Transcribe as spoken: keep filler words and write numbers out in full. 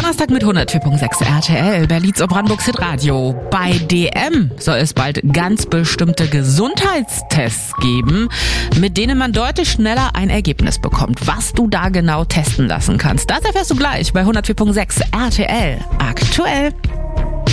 Donnerstag mit hundertvier Komma sechs R T L, Berlins und Brandenburgs Hitradio. Bei D M soll es bald ganz bestimmte Gesundheitstests geben, mit denen man deutlich schneller ein Ergebnis bekommt. Was du da genau testen lassen kannst, das erfährst du gleich bei hundertvier Komma sechs R T L aktuell.